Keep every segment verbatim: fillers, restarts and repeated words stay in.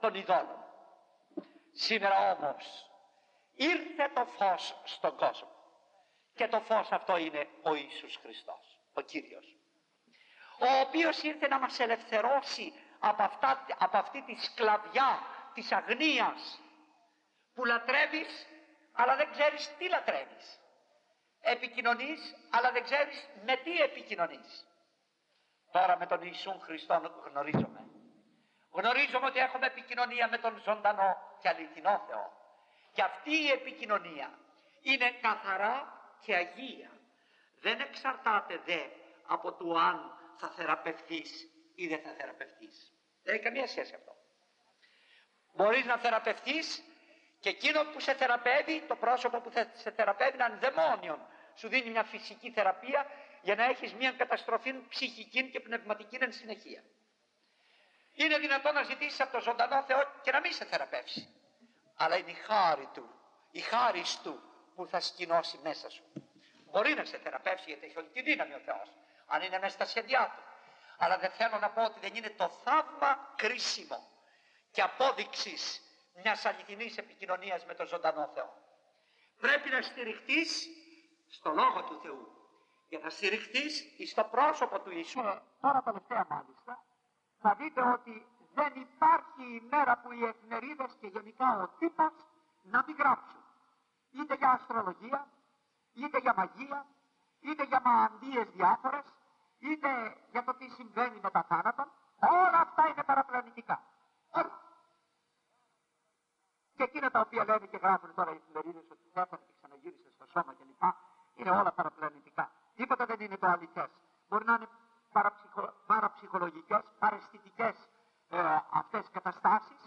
των ειδόλων. Σήμερα όμως ήρθε το φως στον κόσμο και το φως αυτό είναι ο Ιησούς Χριστός, ο Κύριος, ο οποίος ήρθε να μας ελευθερώσει από, αυτά, από αυτή τη σκλαβιά της αγνίας που λατρεύεις αλλά δεν ξέρεις τι λατρεύεις, επικοινωνείς αλλά δεν ξέρεις με τι επικοινωνείς. Τώρα με τον Ιησούν Χριστό γνωρίζομαι. Γνωρίζομαι ότι έχουμε επικοινωνία με τον ζωντανό και αληθινό Θεό. Και αυτή η επικοινωνία είναι καθαρά και αγία. Δεν εξαρτάται δε από το αν θα θεραπευθείς ή δεν θα θεραπευθείς. Δεν έχει καμία σχέση αυτό. Μπορείς να θεραπευθείς και εκείνο που σε θεραπεύει, το πρόσωπο που σε θεραπεύει να είναι δαιμόνιον. Σου δίνει μια φυσική θεραπεία για να έχεις μια καταστροφή ψυχική και πνευματική εν συνεχεία. Είναι δυνατόν να ζητήσεις από τον ζωντανό Θεό και να μην σε θεραπεύσει. Αλλά είναι η χάρη Του, η χάρη Του που θα σκηνώσει μέσα σου. Μπορεί να σε θεραπεύσει γιατί έχει όλη τη δύναμη ο Θεός, αν είναι μέσα στα σχέδιά Του. Αλλά δεν θέλω να πω ότι δεν είναι το θαύμα κρίσιμο και απόδειξης μιας αληθινής επικοινωνίας με τον ζωντανό Θεό. Πρέπει να στηριχτείς στο Λόγο του Θεού. Για να στηριχτείς στο πρόσωπο του Ιησού. Ε, τώρα τελευταία μάλιστα θα δείτε ότι δεν υπάρχει ημέρα που οι εφημερίδες και γενικά ο τύπος να μην γράψουν. Είτε για αστρολογία, είτε για μαγεία, είτε για μαντείες διάφορες, είτε για το τι συμβαίνει με τα θάνατα. Όλα αυτά είναι παραπλανητικά. Όλα. Και εκείνα τα οποία λένε και γράφουν τώρα οι εφημερίδες ότι πέθανε και ξαναγύρισε στο σώμα κλπ. Είναι όλα παραπλανητικά. Τίποτα δεν είναι το αληθές. Μπορεί να είναι παραψυχο, παραψυχολογικές, παραισθητικές ε, αυτές καταστάσεις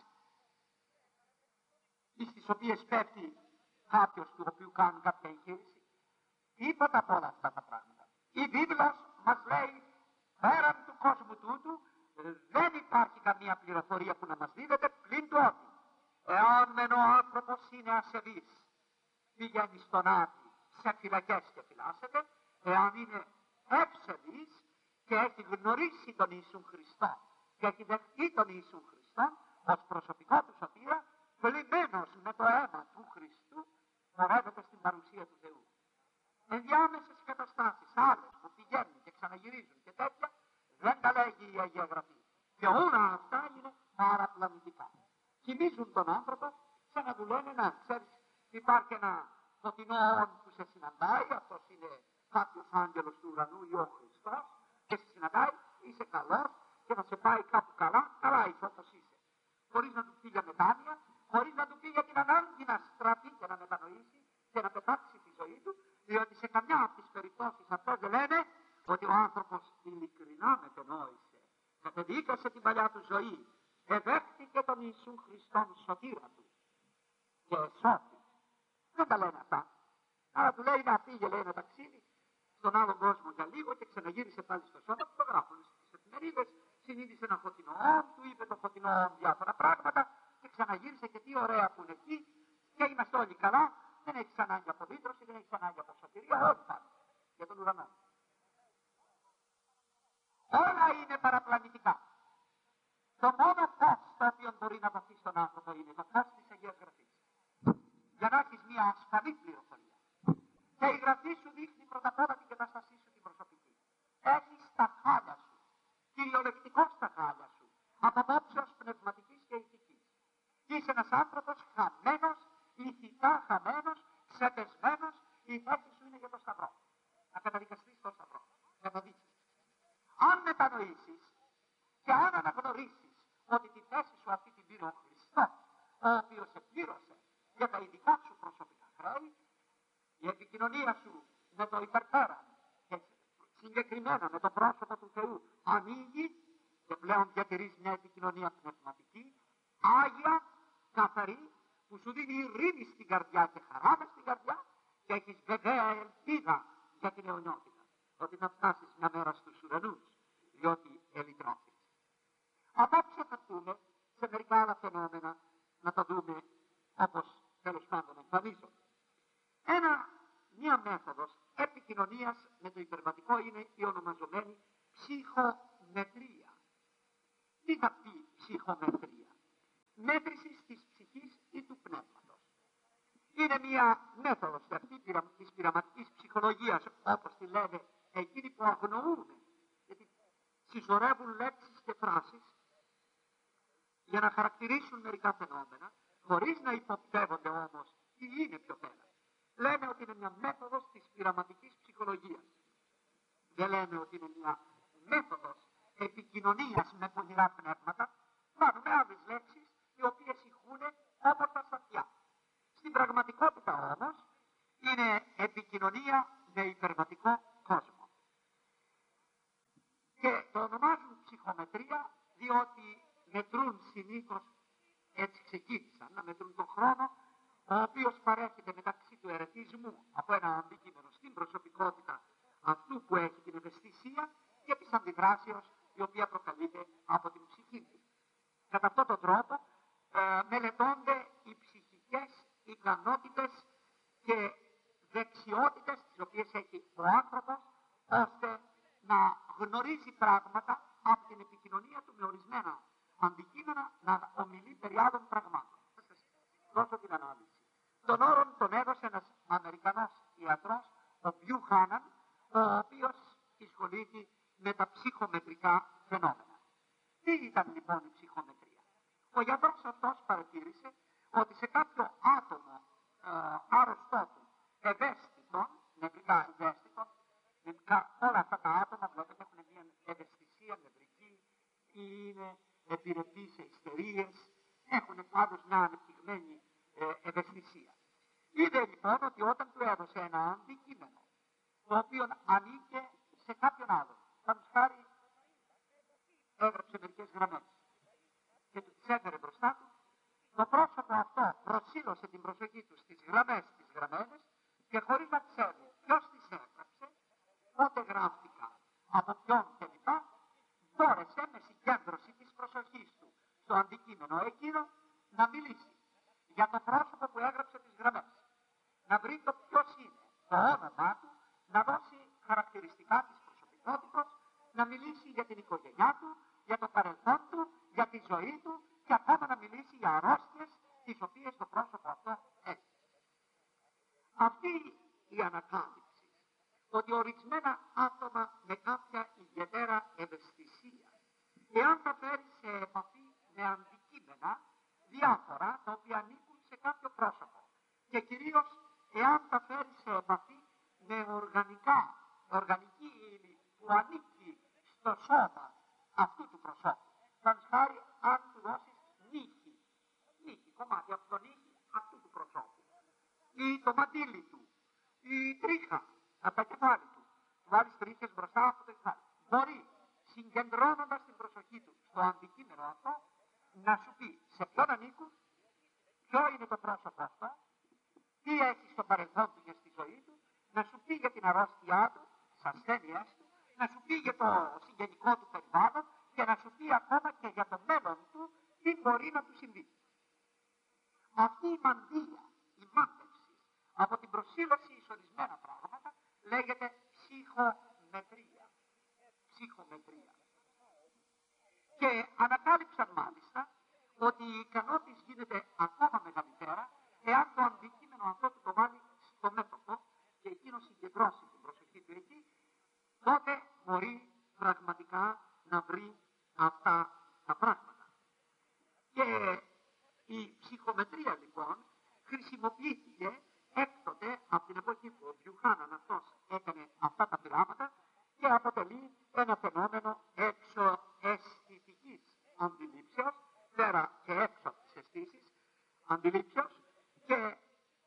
στις οποίες πέφτει κάποιος του οποίου κάνουν κάποια εγχείρηση. Τίποτα από όλα αυτά τα πράγματα. Η Βίβλος μας λέει πέραν του κόσμου τούτου δεν υπάρχει καμία πληροφορία που να μας δίδεται πλην του ότι εάν μεν ο άνθρωπος είναι ασεβής πηγαίνει στον Άδη σε φυλακές και φυλάσσεται, εάν είναι εύσεβης και έχει γνωρίσει τον Ιησούν Χριστό και έχει δεχτεί τον Ιησούν Χριστό ως προσωπικό του σωτήρα, πλημμένος με το αίμα του Χριστού πορεύεται στην παρουσία του Θεού. Ενδιάμεσες καταστάσεις, άλλες που πηγαίνουν και ξαναγυρίζουν και τέτοια, δεν τα λέγει η Αγία Γραφή. Και όλα αυτά είναι παραπλανητικά. Κοιμίζουν τον άνθρωπο σαν να του λένε να ξέρεις υπάρχει ένα φωτεινό όν που σε συναντάει, αυτός είναι κάποιος άγγελος του ουρανού ή ο Χριστός και σε συναντάει, είσαι καλός και θα σε πάει κάπου καλά, καλά είσαι όπως είσαι. Χωρίς να του πει για μετάνοια, χωρίς να του πει για την ανάγκη να στραφεί και να μετανοήσει και να πετάξει τη ζωή του, διότι σε καμιά από τις περιπτώσεις αυτές δεν λένε ότι ο άνθρωπος ειλικρινά μετενόησε, κατεδίκασε την παλιά του ζωή, εδέχτηκε τον Ιησούν Χριστόν σωτήρα του και εσώτη. Δεν τα λένε αυτά. Άρα του λέει να πήγε, λέει, ένα ταξίδι στον άλλο κόσμο για λίγο και ξαναγύρισε πάλι στο σώμα του. Το γράφουν στις εφημερίδες. Συνείδησε ένα φωτεινό όν, του είπε το φωτεινό όν διάφορα πράγματα και ξαναγύρισε και τι ωραία που είναι εκεί και είμαστε όλοι καλά. Δεν έχει ανάγκη από δίτρωση, δεν έχει ανάγκη από σωτηρία. Όλοι πάνε για τον ουρανό. Όλα είναι παραπλανητικά. Το μόνο φως το οποίο μπορεί να δοθεί στον άνθρωπο είναι το φως της Αγίας Γραφής. Για να έχεις μια ασφαλή πληροφορία. Και η Γραφή σου δείχνει πρώτα απ' όλα την κατάστασή σου την προσωπική. Έχεις τα χάλια σου, κυριολεκτικώς τα χάλια σου, από απόψεως πνευματικής και ηθικής. Και είσαι ένας άνθρωπος χαμένος, ηθικά χαμένος, ξεπεσμένος, η θέση σου είναι για το σταυρό. Να καταδικαστείς στο σταυρό. Καταδείξεις. Αν μετανοήσεις και αν αναγνωρίσεις ότι τη θέση σου αυτή την πήρε ο Χριστός, ο οποίος σε πλήρωσε για τα ειδικά σου προσωπικά χρέη, η επικοινωνία σου με το υπερπέραν και συγκεκριμένα με το πρόσωπο του Θεού ανοίγει και πλέον διατηρείς μια επικοινωνία πνευματική, άγια, καθαρή, που σου δίνει ειρήνη στην καρδιά και χαρά μες στην καρδιά και έχεις βεβαία ελπίδα για την αιωνιότητα, ότι θα φτάσεις μια μέρα στους ουρανούς, διότι ελυτρώθηκες. Απόψε θα πούμε σε μερικά άλλα φαινόμενα να τα δούμε όπως τέλος πάντων εμφανίζονται. Ένα, μία μέθοδος επικοινωνίας με το υπερβατικό είναι η ονομαζομένη ψυχομετρία. Τι θα πει ψυχομετρία? μέτρησης της ψυχής ή του πνεύματος. Είναι μια μέθοδος αυτή της πειραματικής ψυχολογίας, όπως τη λένε εκείνοι που αγνοούν, γιατί συσσωρεύουν λέξεις και φράσεις για να χαρακτηρίσουν μερικά φαινόμενα, χωρίς να υποπτεύονται όμως τι είναι πιο πέρα. Λένε ότι είναι μια μέθοδος της πειραματικής ψυχολογίας. Δεν λένε ότι είναι μια μέθοδος επικοινωνίας με πονηρά πνεύματα. Βάζουμε άλλες λέξεις οι οποίες ηχούν όμορφα στα αυτιά. Στην πραγματικότητα όμως είναι επικοινωνία με υπερβατικό κόσμο. Και το ονομάζουν ψυχομετρία διότι μετρούν συνήθως, έτσι ξεκίνησαν, να μετρούν τον χρόνο, ο οποίος παρέχεται μεταξύ του ερετισμού από ένα αντικείμενο στην προσωπικότητα αυτού που έχει την ευαισθησία και της αντιδράσεως η οποία προκαλείται από την ψυχή του. Κατά αυτόν τον τρόπο ε, μελετώνται οι ψυχικές ικανότητες και δεξιότητες τις οποίες έχει ο άνθρωπος, ώστε να γνωρίζει πράγματα από την επικοινωνία του με ορισμένα αντικείμενα, να ομιλεί περί άλλων πραγμάτων. Θα σας δώσω την ανάλυση. Τον όρον τον έδωσε ένας Αμερικανός ιατρός, ο Μπιουχάναν, ο οποίος ασχολείται με τα ψυχομετρικά φαινόμενα. Τι ήταν λοιπόν η ψυχομετρία? Ο γιατρός αυτός παρατήρησε ότι σε κάποιο άτομο ε, άρρωστό του, ευαίσθητο, νευρικά ευαίσθητο, νευρικά, όλα αυτά τα άτομα βλέπετε έχουν μια ευαισθησία νευρική ή είναι επιρρεπείς σε ιστερίες, έχουν πάντως μια ανεπτυγμένη ε, ευαισθησία. Είδε λοιπόν ότι όταν του έδωσε ένα αντικείμενο, το οποίο ανήκε σε κάποιον άλλον, θα χάρη έγραψε μερικές γραμμές και του τις έφερε μπροστά του, το πρόσωπο αυτό προσήλωσε την προσοχή του στις γραμμές τις γραμμένες και χωρίς να ξέρει ποιος τις έγραψε, πότε γράφτηκαν, από ποιον κλπ, μπόρεσε με συγκέντρωση της προσοχής του στο αντικείμενο εκείνο να μιλήσει για το πρόσωπο που έγραψε τις γραμμές, να βρει το ποιος είναι, το όνομά του, να δώσει χαρακτηριστικά της προσωπικότητας, να μιλήσει για την οικογένειά του, για το παρελθόν του, για τη ζωή του και ακόμα να μιλήσει για αρρώστιες τις οποίες το πρόσωπο αυτό έχει. Αυτή η ανακάλυψη ότι ορισμένα άτομα με κάποια ιδιαίτερα ευαισθησία, εάν τα φέρει σε επαφή με αντικείμενα διάφορα τα οποία ανήκουν σε κάποιο πρόσωπο και κυρίως εάν τα φέρει σε επαφή με οργανικά, οργανική ύλη που ανήκει στο σώμα αυτού του προσώπου. Θα χάρη αν του δώσεις νύχη, νύχη, κομμάτι από τον νύχη αυτού του προσώπου, ή το μαντίλι του, ή τρίχα από τα κεφάλι του, του βάλεις τρίχες μπροστά από το κεφάλι. Μπορεί, συγκεντρώνοντας την προσοχή του στο αντικείμενο αυτό, να σου πει σε ποιον ανήκουν, ποιο είναι το πρόσωπο αυτό, τι έχει στο παρελθόν του και στη ζωή του, να σου πει για την αρρώστια του, τις ασθένειές του, να σου πει για το συγγενικό του περιβάλλον και να σου πει ακόμα και για το μέλλον του τι μπορεί να του συμβεί. Αυτή η μαντεία, η μάθηση από την προσήλωση εις ορισμένα πράγματα λέγεται ψυχομετρία. Ψυχομετρία. Και ανακάλυψαν μάλιστα ότι η ικανότητα γίνεται ακόμα μεγαλύτερα εάν το αντικείμενο αυτό του το βάλει στο μέτωπο και εκείνο συγκεντρώσει την προσοχή του εκεί, τότε μπορεί πραγματικά να βρει αυτά τα πράγματα. Και η ψυχομετρία λοιπόν χρησιμοποιήθηκε έκτοτε από την εποχή που ο Μπιουχάναν αυτός έκανε αυτά τα πειράματα και αποτελεί ένα φαινόμενο εξωαισθητικής αντιλήψεως, πέρα και έξω από τις αισθήσεις αντιλήψεως, και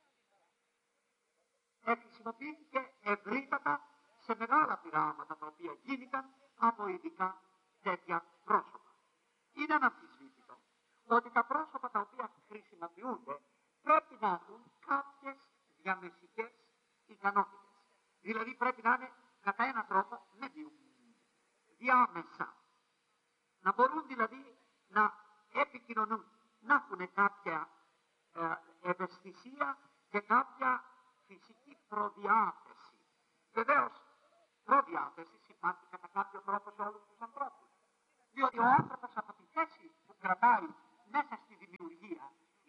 χρησιμοποιήθηκε ευρύτατα σε μεγάλα πειράματα τα οποία γίνηκαν από ειδικά τέτοια πρόσωπα. Είναι αναμφισβήτητο ότι τα πρόσωπα τα οποία χρησιμοποιούνται πρέπει να έχουν κάποιες διαμεσικές ικανότητες. Δηλαδή πρέπει να είναι κατά έναν τρόπο medium, διάμεσα. Να μπορούν δηλαδή να επικοινωνούν, να έχουν κάποια ε, ευαισθησία και κάποια φυσική προδιάθεση. Βεβαίως, προδιάθεση υπάρχει κατά κάποιο τρόπο σε όλους τους ανθρώπους. Διότι ο άνθρωπος από τη θέση που κρατάει μέσα στη δημιουργία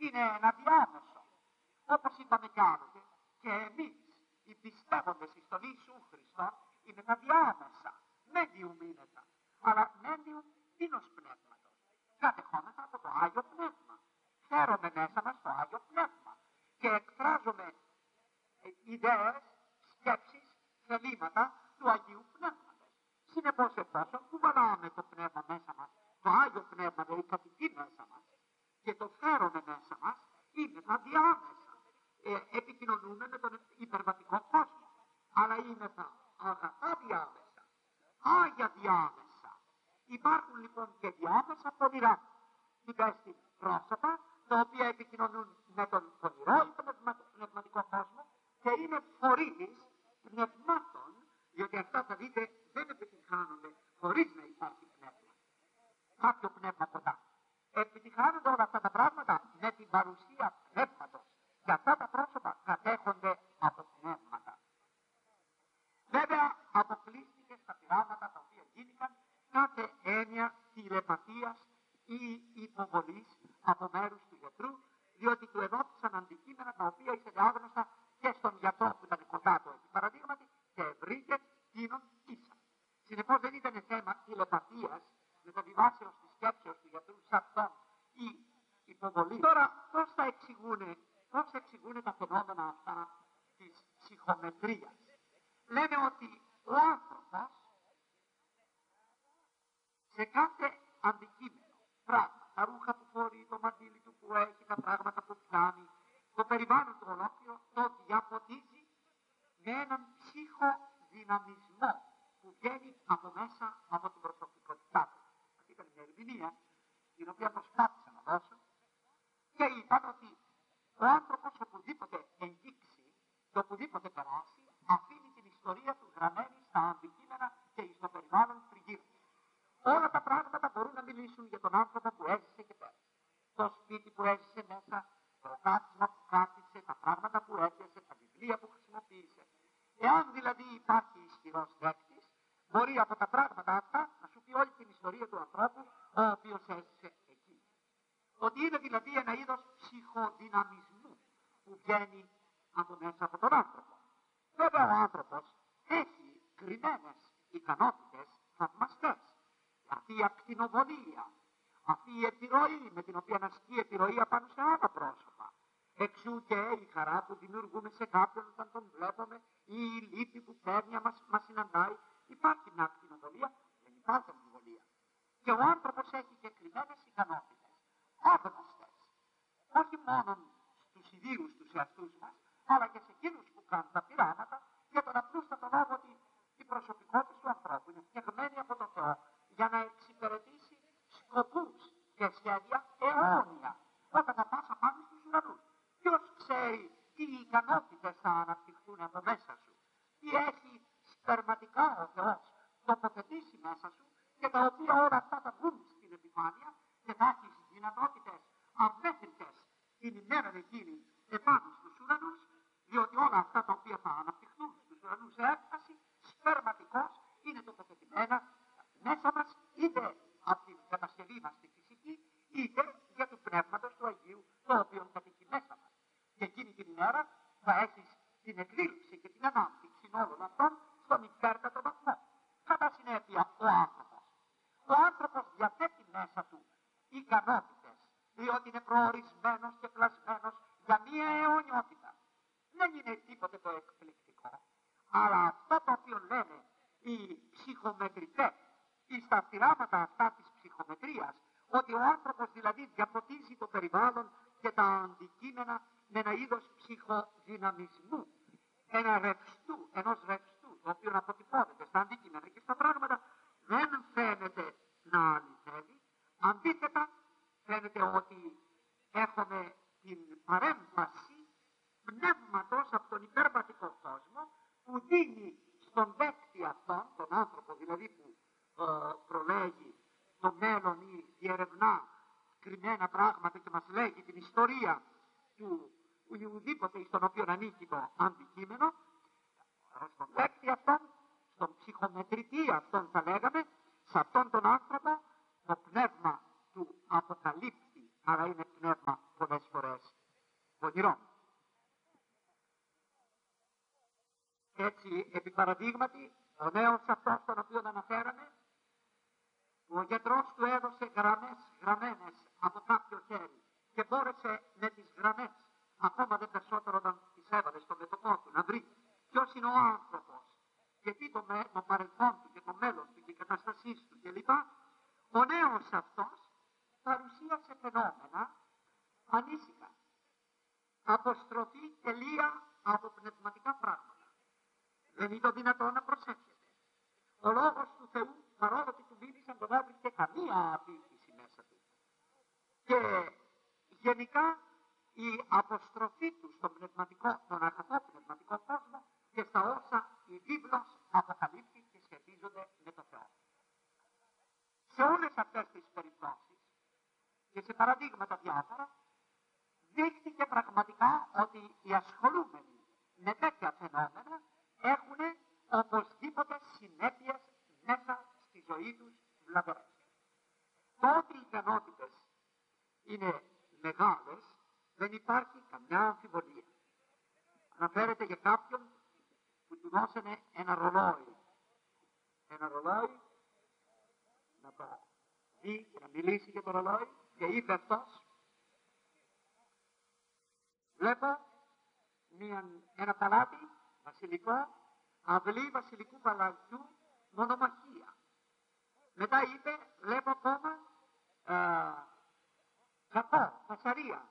είναι ένα διάμεσο. Όπως είπαμε κι άλλοτε, και εμείς, οι πιστεύοντες εις τον Ιησού Χριστό, είναι τα διάμεσα. Medium είναι τα. Αλλά medium τίνος πνεύματος. Κατεχόμεθα από το Άγιο Πνεύμα. Φέρομαι μέσα μας το Άγιο Πνεύμα. Και εκφράζομαι ιδέες, σκέψεις, θελήματα του Αγίου Πνεύματος. Συνεπώς, εφόσον κουβαλάμε το Πνεύμα μέσα μας, το Άγιο Πνεύμα δηλαδή κατοικεί μέσα μας και το φέρουμε μέσα μας, είναι τα διάμεσα. Ε, επικοινωνούμε με τον υπερβατικό κόσμο. Αλλά είναι τα αγαθά διάμεσα, άγια διάμεσα. Υπάρχουν λοιπόν και διάμεσα πονηρά. Υπέστη πρόσωπα, τα οποία επικοινωνούν με τον πονηρό πνευματικό κόσμο και είναι φορείς πνευμάτων, διότι αυτά θα δείτε δεν επιτυγχάνονται χωρίς να υπάρχει πνεύμα. Κάποιο πνεύμα κοντά. Επιτυγχάνονται όλα αυτά τα πράγματα με την παρουσία πνεύματος. Και αυτά τα πρόσωπα κατέχονται από πνεύματα. Βέβαια, αποκλείστηκε στα πειράματα τα οποία γίνηκαν κάθε έννοια τηλεπαθίας ή υποβολής από μέρους του γιατρού, διότι του εδόθησαν αντικείμενα τα οποία ήταν άγνωστα και στον γιατρό που ήταν κοντά του, επί παραδείγματι, και βρήκε τίνον ίσα. Συνεπώς δεν ήταν θέμα τηλεπαθίας, μεταβιβάσεως της σκέψεως του γιατρού σε αυτόν ή υποβολή. Τώρα, πώς θα εξηγούνε, πώς εξηγούνε τα φαινόμενα αυτά της ψυχομετρίας. Λένε ότι ο άνθρωπος σε κάθε αντικείμενο, πράγμα, τα ρούχα που φορεί, το μαντίλι του που έχει, τα πράγματα που πιάνει, το περιβάλλον του ολόκληρο, το διαφωτίζει με έναν ψυχοδυναμισμό που βγαίνει από μέσα από την προσωπικότητά του. Αυτή ήταν μια ερμηνεία την οποία προσπάθησα να δώσω και είπαν ότι ο άνθρωπος οπουδήποτε εγγύξει και οπουδήποτε περάσει, αφήνει την ιστορία του γραμμένη στα αντικείμενα και στο περιβάλλον τριγύρω. Όλα τα πράγματα μπορούν να μιλήσουν για τον άνθρωπο που έζησε και πέρασε. Το σπίτι που έζησε μέσα, το κάθισμα που κάθισε, τα πράγματα που έπιασε, τα βιβλία που χρησιμοποίησε. Εάν δηλαδή υπάρχει ισχυρός δέκτης, μπορεί από τα πράγματα αυτά να σου πει όλη την ιστορία του ανθρώπου ο οποίος έζησε εκεί. Ότι είναι δηλαδή ένα είδος ψυχοδυναμισμού που βγαίνει από μέσα από τον άνθρωπο. Βέβαια ο άνθρωπος έχει κρυμμένες ικανότητες θαυμαστές. Αυτή η ακτινοβολία, αυτή η επιρροή με την οποία ασκεί επιρροή απάνω σε άλλα πρόσωπα. Εξού και η χαρά που δημιουργούμε σε κάποιον όταν τον βλέπουμε ή η λύπη που παίρνει μας, μας συναντάει. Υπάρχει μια ακτινοβολία, δεν υπάρχει αμφιβολία. Και ο άνθρωπος έχει και κρυμμένες ικανότητες, άγνωστες. Όχι μόνο στους ιδίους τους εαυτούς μας, αλλά και σε εκείνους που κάνουν τα πειράματα για τον απλούστατο λόγο ότι η προσωπικότητα του ανθρώπου είναι φτιαγμένη από τον Θεό για να εξυπηρετήσει σκοπούς και σχέδια αιώνια όταν θα πας απάνω στους ουρανούς. Ποιος ξέρει τι ικανότητες θα αναπτυχθούν από μέσα σου, τι έχει σπερματικά ο Θεός τοποθετήσει μέσα σου και τα οποία όλα αυτά θα βγουν στην επιφάνεια και θα έχεις δυνατότητες αμέτρητες την ημέρα εκείνη επάνω στους ουρανούς, διότι όλα αυτά τα οποία θα αναπτυχθούν στους ουρανούς σε έκταση σπερματικώς είναι τοποθετημένα μέσα μας, είτε από την κατασκευή μας στη φυσική, είτε για του πνεύματος του Αγίου, το οποίο κατοικεί μέσα μας. Και εκείνη την ημέρα θα έχεις την εκδήλωση και την ανάπτυξη όλων αυτών στον υπέρτατο βαθμό. Κατά συνέπεια, ο άνθρωπος. Ο άνθρωπος διαθέτει μέσα του ικανότητες, διότι είναι προορισμένος και πλασμένος για μία αιωνιότητα. Δεν είναι τίποτε το εκπληκτικό, αλλά αυτό το οποίο λένε οι ψυχομετρητές ή στα πειράματα αυτά της ψυχομετρίας, ότι ο άνθρωπος δηλαδή διαφωτίζει το περιβάλλον και τα αντικείμενα με ένα είδος ψυχοδυναμισμού, ένα ρευστού, ενός ρευστού, το οποίο αποτυπώνεται στα αντικείμενα και στα πράγματα, δεν φαίνεται να αληθεύει. Αντίθετα, φαίνεται ότι έχουμε την παρέμβαση πνεύματος από τον υπερβατικό κόσμο που δίνει στον δέκτη αυτόν, τον άνθρωπο δηλαδή που ε, προλέγει το μέλλον ή διερευνά κρυμμένα πράγματα και μας λέγει την ιστορία του ουδήποτε στον οποίο ανήκει το αντικείμενο, στον δέκτη αυτόν, στον ψυχομετρητή αυτόν θα λέγαμε, σε αυτόν τον άνθρωπο το πνεύμα του αποκαλύπτει, άρα είναι πνεύμα πολλές φορές πονηρό. Έτσι, επί παραδείγματι, ο νέος αυτός τον οποίο αναφέραμε, ο γιατρός του έδωσε γραμμές γραμμένες από κάποιο χέρι και μπόρεσε με τις γραμμές, ακόμα δεν περισσότερο όταν τις έβαλε στο μέτωπό του, να βρει ποιος είναι ο άνθρωπος και τι το, με, το παρελθόν του και το μέλλον του και η καταστασή του κλπ. Ο νέος αυτός παρουσίασε φαινόμενα ανήσυχα, αποστροφή τελεία από πνευματικά πράγματα. Δεν είναι δυνατόν να προσέχετε. Ο λόγος του Θεού, παρόλο ότι του μίλησαν, δεν έβρισκε καμία απήχηση μέσα του. Και γενικά η αποστροφή του στον πνευματικό, τον αγαθό πνευματικό κόσμο και στα όσα η βίβλος αποκαλύπτει και σχετίζονται με το Θεό. Σε όλες αυτές τις περιπτώσεις και σε παραδείγματα διάφορα, δείχτηκε πραγματικά ότι οι ασχολούμενοι με τέτοια φαινόμενα έχουν οπωσδήποτε συνέπειες μέσα στη ζωή τους βλαβερές. Το ότι οι ικανότητες είναι μεγάλες, δεν υπάρχει καμιά αμφιβολία. Αναφέρεται για κάποιον που του δώσανε ένα ρολόι. Ένα ρολόι, να το δει και να μιλήσει για το ρολόι, και είπε αυτός, βλέπω μια, ένα παλάτι βασιλικό, αυλή βασιλικού παλατιού, μονομαχία. Μετά είπε, βλέπω ακόμα καπό, φασαρία,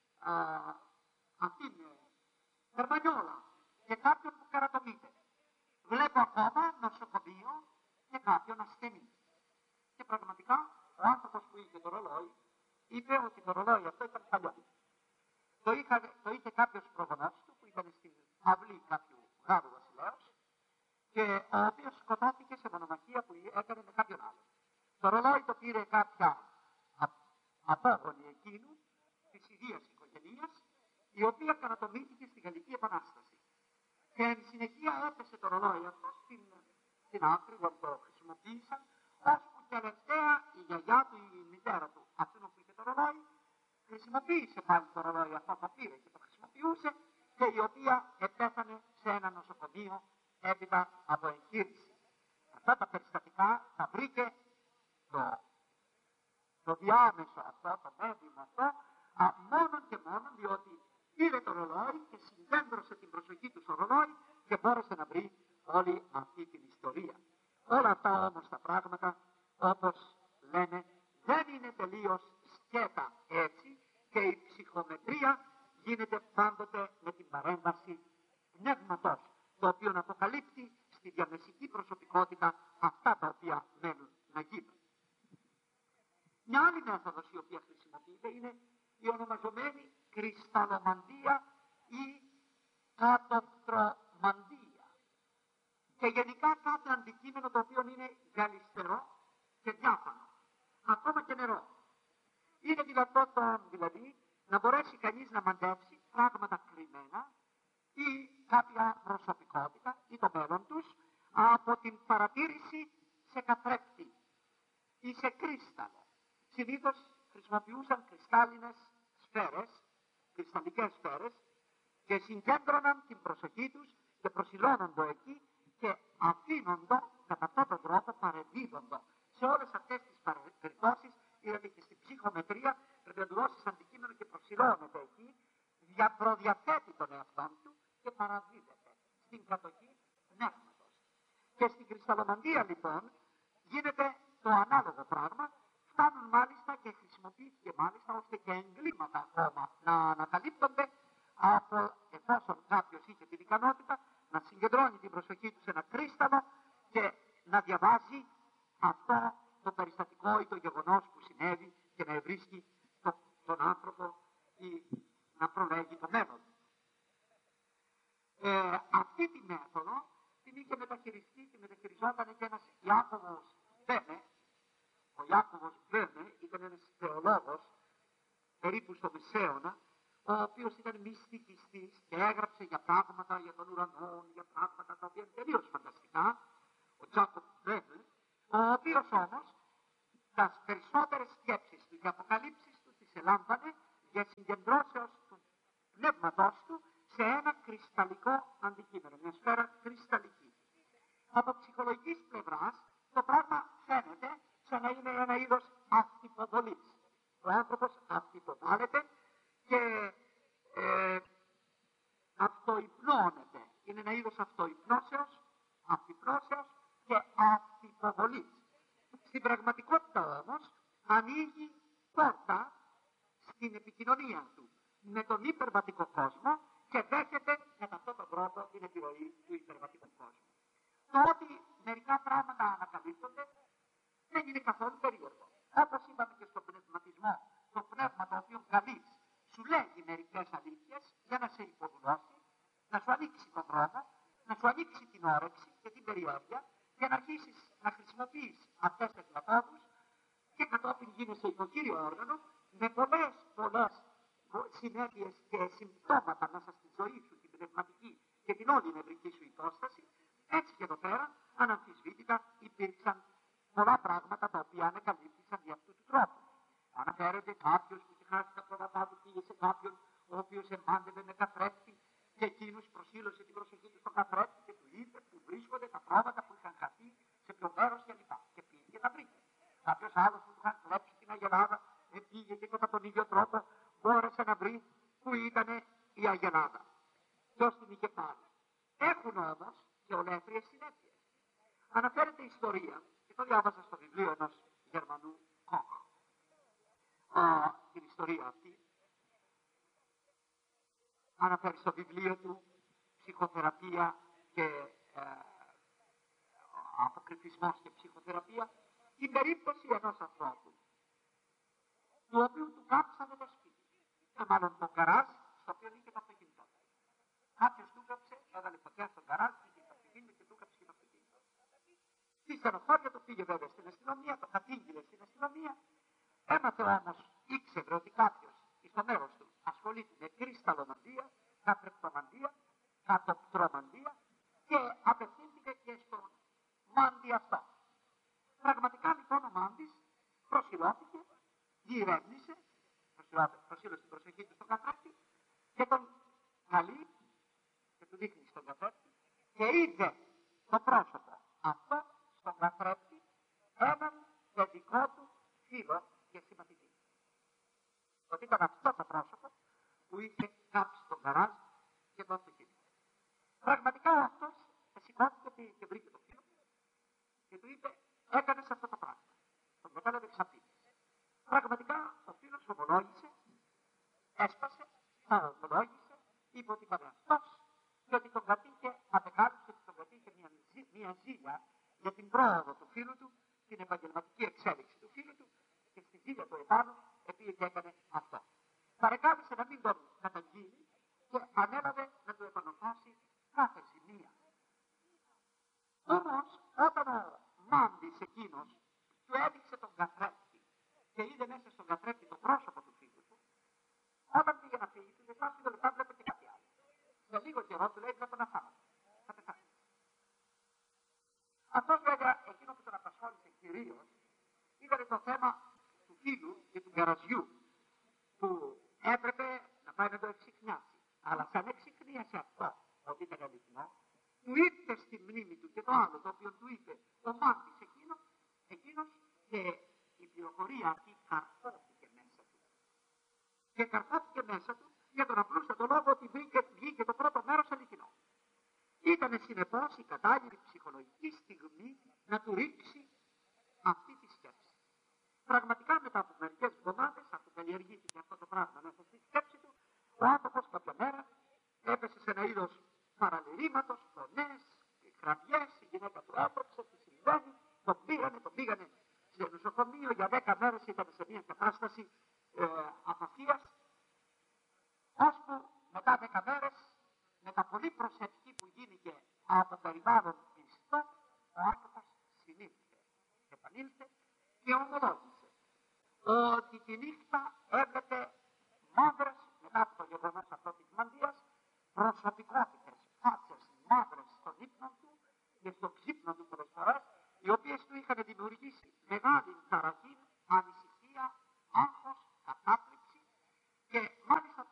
αυτήν, καρμανιόλα και κάποιον που καρατομείται. Βλέπω ακόμα νοσοκομείο και κάποιον ασθενή. Και πραγματικά ο άνθρωπος που είχε το ρολόι είπε ότι το ρολόι αυτό ήταν παλιό. Το, είχα, το είχε κάποιος προγονός του που ήταν στην αυλή κάποιου Γάλλου βασιλέως και ο οποίος σκοτώθηκε σε μονομαχία που έκανε με κάποιον άλλο. Το ρολόι το πήρε κάποια απόγονη εκείνου της ιδίας οικογενείας, η οποία καρατομήθηκε στη Γαλλική Επανάσταση. Και εν συνεχεία έπεσε το ρολόι αυτό στην, στην άκρη, όταν το χρησιμοποίησαν, ώσπου τελευταία η γιαγιά του, η μητέρα του, αυτήν που είχε το ρολόι, χρησιμοποίησε πάλι το ρολόι αυτό, το πήρε και το χρησιμοποιούσε, και η οποία επέθανε σε ένα νοσοκομείο έπειτα από εγχείρηση. Αυτά τα περιστατικά τα βρήκε το, το διάμεσο αυτό, το μέδιουμ αυτό, α, μόνο και μόνο διότι πήρε το ρολόι και συγκέντρωσε την προσοχή του στο ρολόι και μπόρεσε να βρει όλη αυτή την ιστορία. Όλα αυτά όμως τα πράγματα, όπως λένε, δεν είναι τελείως σκέτα έτσι, και η ψυχομετρία γίνεται πάντοτε με την παρέμβαση πνεύματος, το οποίο αποκαλύπτει στη διαμεσική προσωπικότητα αυτά τα οποία μένουν να γίνουν. Μια άλλη μέθοδος η οποία χρησιμοποιείται είναι η ονομαζομένη κρυσταλλομαντία ή κατοπτρομαντία. Και γενικά κάθε αντικείμενο το οποίο είναι γαλιστερό και διάφανο, ακόμα και νερό. Είναι δυνατόν δηλαδή να μπορέσει κανείς να μαντέψει πράγματα κρυμμένα ή κάποια προσωπικότητα ή το μέλλον τους από την παρατήρηση σε καθρέφτη ή σε κρύσταλλο. Συνήθως χρησιμοποιούσαν κρυστάλλινες σφαίρες, κρυσταλλικές σφαίρες, και συγκέντρωναν την προσοχή τους και προσιλώνοντο εκεί και αφήνοντο κατά αυτόν τον τρόπο, παρεδίδοντο. Σε όλες αυτές τις περιπτώσεις, είδατε και στην ψυχομετρία, πρέπει να του δώσεις αντικείμενο και προσιλώνεται εκεί, δια προδιαθέτει τον εαυτό του και παραδίδεται στην κατοχή πνεύματος. Και στην κρυσταλλομαντία λοιπόν γίνεται το ανάλογο πράγμα. Φτάνουν μάλιστα και χρησιμοποιήθηκε μάλιστα ώστε και εγκλήματα ακόμα να ανακαλύπτονται, από, εφόσον κάποιος είχε την ικανότητα να συγκεντρώνει την προσοχή του σε ένα κρύσταλλο και να διαβάζει αυτό το περιστατικό ή το γεγονός που συνέβη και να ευρίσκει το, τον άνθρωπο ή να προλέγει το μέλλον. Ε, αυτή τη μέθοδο την είχε μεταχειριστεί και μεταχειριζόταν και ένας Ιάκωβος Μπένε. Ο Ιάκωβος Μπένε ήταν ένας θεολόγος περίπου στο Μεσαίωνα, ο οποίος ήταν μυστικιστής και έγραψε για πράγματα για τον ουρανό, για πράγματα τα οποία είναι τελείως φανταστικά, ο Τζάκοβ Μπένε, ο οποίος όμως τα περισσότερες σκέψεις του και αποκαλύψεις του τις ελάμβανε για συγκεντρώσεις συγκεντρώσεως του πνεύματός του σε ένα κρυσταλλικό αντικείμενο, μια σφαίρα κρυσταλλική. Από ψυχολογικής πλευράς το πράγμα φαίνεται σαν να είναι ένα είδος αυτυποβολής. Ο άνθρωπος αυτυποβάλλεται και ε, αυτοϊπνώνεται. Είναι ένα είδος αυτοϊπνώσεως, αυτυπνώσεως και αυτυποβολής. Στην πραγματικότητα όμως ανοίγει πόρτα στην επικοινωνία του με τον υπερβατικό κόσμο και δέχεται κατά αυτόν τον τρόπο την επιρροή του υπερβατικού κόσμου. Το ότι μερικά πράγματα ανακαλύπτονται δεν είναι καθόλου περίεργο. Όπως είπαμε και στον πνευματισμό, το πνεύμα το οποίο καλείς σου λέγει μερικές αλήθειες για να σε υποδουλώσει, να σου ανοίξει τον δρόμο, να σου ανοίξει την όρεξη και την περιέργεια για να αρχίσεις να χρησιμοποιείς αυτές τις μεθόδους και κατόπιν γίνεσαι υποκύριο όργανο με πολλές πολλές συνέπειες και συμπτώματα μέσα στη ζωή σου, την πνευματική και την όλη νευρική σου υπόσταση. Έτσι και εδώ πέρα, αναμφισβήτητα, υπήρξαν πολλά πράγματα τα οποία ανακαλύφθησαν για αυτού του τρόπου. Αναφέρεται κάποιος που είχε χάσει τα πρόβατά του, πήγε σε κάποιον ο οποίος εμπάντευε με καθρέφτη και εκείνος προσήλωσε την προσοχή του στον καθρέφτη και του είπε που βρίσκονται τα πρόβατα που είχαν χαθεί, σε ποιο μέρος κλπ. Και πήγε και τα βρήκε. Κάποιος άλλος που του είχαν κλέψει την αγελάδα, πήγε και κατά τον ίδιο τρόπο μπόρεσε να βρει που ήταν η αγελάδα. Ποιος την είχε πάρει. Έχουν όμως και ολέθριες συνέπειες. Αναφέρεται η ιστορία, και το διάβασα στο βιβλίο ενός Γερμανού Κοχ. Α, την ιστορία αυτή αναφέρει στο βιβλίο του ψυχοθεραπεία και ε, αποκρυφισμός και ψυχοθεραπεία την περίπτωση ενός ανθρώπου του οποίου του κάψανε το σπίτι και μάλλον το γκαράζ στο οποίο είχε το αυτοκίνητο. Κάποιος του κάψε, έβαλε φωτιά στο γκαράζ, είχε το αυτοκίνητο και του κάψε και το αυτοκίνητο. Στη στενοχώρια του πήγε βέβαια στην αστυνομία, το κατήγγειλε στην αστυνομία. Έμαθε όμως, ήξερε ότι κάποιος στο μέρος του ασχολείται με κρυσταλλομαντία, κατρεπτομαντία, κατοπτρομαντία και απευθύνθηκε και στον μάντη αυτό. Πραγματικά λοιπόν ο μάντης προσιλώθηκε, διερεύνησε, προσήλωσε την προσοχή του στον καθρέφτη και τον καλεί και του δείχνει στον καθρέφτη και είδε το πρόσωπο αυτό στον καθρέφτη έναν παιδικό του φίλο και συμπαθητή. Ότι ήταν αυτό το πρόσωπο που είχε κάψει τον γκαράζ και το αυτοκίνητο. Πραγματικά αυτός σηκώθηκε και βρήκε το φίλο και του είπε έκανες αυτό το πράγμα. Τον κατάλαβε ξαπίνης. Πραγματικά ο φίλος ομολόγησε, έσπασε, θα ομολόγησε, είπε ότι ήταν αυτός και ότι τον κατήχε, απεκάλυψε ότι τον κατήχε μια, μια ζήλια για την πρόοδο του φίλου του, την επαγγελματική εξέλιξη του φίλου του και στη ζήλια του επάνω επειδή και έκανε αυτό. Παρεκάλεσε να μην τον καταγγείλει και ανέλαβε να του επανορθώσει κάθε ζημία. Όμως όταν ο μάντης εκείνος του έδειξε τον καθρέφτη και είδε μέσα στον καθρέφτη το πρόσωπο του φίλου του, όταν πήγε να φύγει, του δεσμά δύο λεπτά βλέπε και κάτι άλλο. Σε λίγο καιρό του λέει βλέπω να φάμε. Θα πεθάνει. Αυτός βέβαια εκείνο που τον απασχόλησε κυρίως ήταν το θέμα του φίλου και του γκαραζιού που έπρεπε να πάει να το εξυχνιάσει. Αλλά σαν εξυχνίασε αυτό ότι ήταν αληθινό, του ήρθε στη μνήμη του και το άλλο το οποίο του είπε ο μάντης εκείνο, εκείνος και η πληροφορία αυτή καρφώθηκε μέσα του. Και καρφώθηκε μέσα του για τον απλούστατο λόγο ότι βγήκε, βγήκε το πρώτο μέρος αληθινό. Ήτανε συνεπώς η κατάλληλη ψυχολογική στιγμή να του ρίξει αυτή τη σκέψη. Πραγματικά μετά από μερικές εβδομάδες, αφού καλλιεργήθηκε αυτό το πράγμα μέσα στη σκέψη του, ο άνθρωπος κάποια μέρα έπεσε σε ένα είδος παραλυρήματος, φωνές, κραυγές, η γυναίκα του άπρεψε, τι συμβαίνει, τον πήγανε, τον πήγανε σε νοσοκομείο, για δέκα μέρες ήταν σε μια κατάσταση ε, απαθίας, ώσπου μετά δέκα μέρες, με τα πολύ προσευχή που γίνηκε από περιβάλλον πιστό, ο άνθρωπος συνήλθε, επανήλθε και ομολόγησε ότι τη νύχτα έβλεπε μαύρες, μετά από το γεγονός αυτό της μανδύας, προσωπικότητες, φάτσες μαύρες στον ύπνο του και στον ξύπνο του πολλές φορές, οι οποίες του είχαν δημιουργήσει μεγάλη ταραχή, ανησυχία, άγχος, κατάπληξη και μάλιστα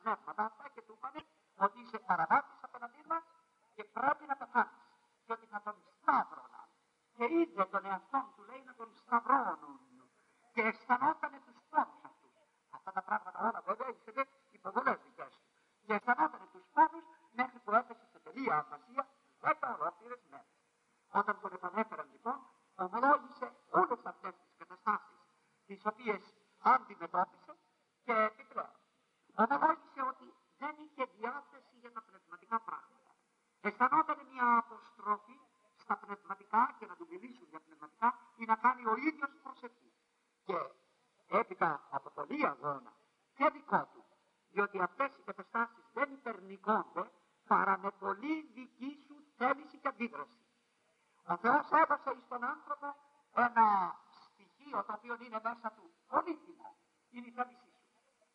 πνεύματα αυτά και του είπανε ότι είσαι παραβάτης απέναντί μας και πρέπει να πεθάνεις. Και ότι θα τον σταύρωναν. Και είδε τον εαυτόν του, λέει, να τον σταυρώνουν. Και αισθανότανε τους πόνους αυτούς. Αυτά τα πράγματα όλα βέβαια είσετε υποβολές δικές του. Και αισθανότανε τους πόνους μέχρι που έπεσε σε τελεία αφασία δέκα ολόκληρες μέρες. Όταν τον επανέφεραν λοιπόν, ομολόγησε όλες αυτές τις καταστάσεις τις οποίες αντιμετώπισε και επιπλέον ομολόγησε ότι δεν είχε διάθεση για τα πνευματικά πράγματα. Αισθανόταν μια αποστροφή στα πνευματικά και να του μιλήσουν για πνευματικά ή να κάνει ο ίδιος προσευχή. Και έπειτα από πολλή αγώνα και δικό του, διότι αυτές οι καταστάσεις δεν υπερνικώνται παρά με πολύ δική σου θέληση και αντίδραση. Ο Θεός έδωσε εις τον άνθρωπο ένα στοιχείο το οποίο είναι μέσα του πολύτιμο. Είναι η θέλησή σου.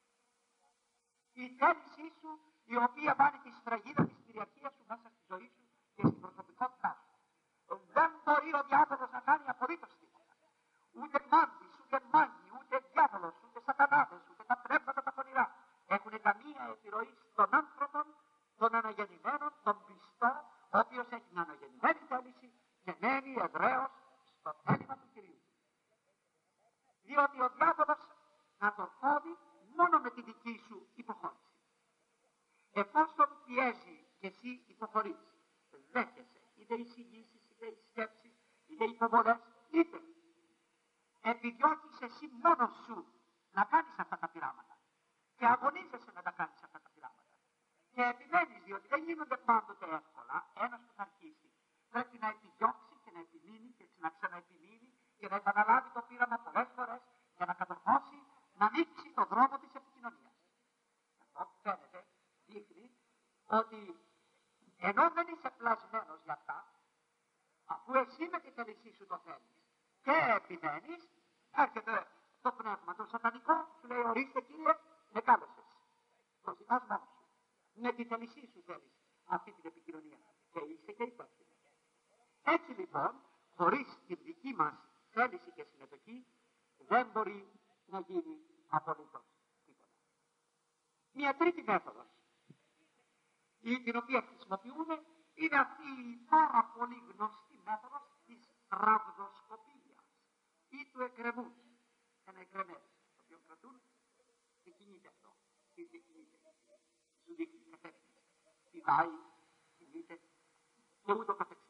Η θέλησή σου η οποία βάλει τη σφραγίδα της κυριαρχίας σου μέσα στη ζωή σου και στην προσωπικότητά σου. Δεν μπορεί ο διάβολος να κάνει απολύτως τίποτα. Ούτε μάντης, ούτε μάγοι, ούτε διάβολος, ούτε σατανάδες, ούτε τα πνεύματα τα πονηρά έχουν καμία επιρροή στον άνθρωπο, τον αναγεννημένον, τον πιστό, ο οποίος έχει την αναγεννημένη θέληση και μένει ευρέως στο θέλημα του Κυρίου. Διότι ο διάβολος να τον κόβει μόνο με τη δική σου υποχώρηση. Εφόσον πιέζει και εσύ υποχωρείς, δέχεσαι είτε εισηγήσεις, είτε σκέψεις, είτε υποβολές, είτε επιδιώκεις εσύ μόνος σου να κάνεις αυτά τα πειράματα και αγωνίζεσαι να τα κάνεις αυτά τα πειράματα και επιμένεις, διότι δεν γίνονται πάντοτε εύκολα. Ένας που θα αρχίσει πρέπει να επιδιώξει και να επιμείνει και να ξαναεπιμείνει και να επαναλάβει το πείραμα πολλές φορές για να κατορθώσει να ανοίξει τον δρόμο της επικοινωνίας. Αυτό φαίνεται, δείχνει ότι ενώ δεν είσαι πλασμένος για αυτά, αφού εσύ με τη θέλησή σου το θέλεις και επιμένεις, έρχεται το πνεύμα το σατανικό, σου λέει ορίστε Κύριε, με κάλεσες. Το ζητάς μόνος σου. Με τη θέλησή σου θέλεις αυτή την επικοινωνία και είσαι και υπεύθυνος. Έτσι λοιπόν, χωρίς την δική μας θέληση και συμμετοχή, δεν μπορεί να γίνει απολύτως τίποτα. Μια τρίτη μέθοδος, ή την οποία χρησιμοποιούμε, είναι αυτή η πάρα πολύ γνωστή μέθοδος της ραβδοσκοπίας ή του εκκρεμούς. Ένα εκκρεμές, το οποίο κρατούν και κινείται αυτό. Και κινείται. Σου δείχνει κατεύθυνση. Πηδάει, κινείται και ούτω καθεξής.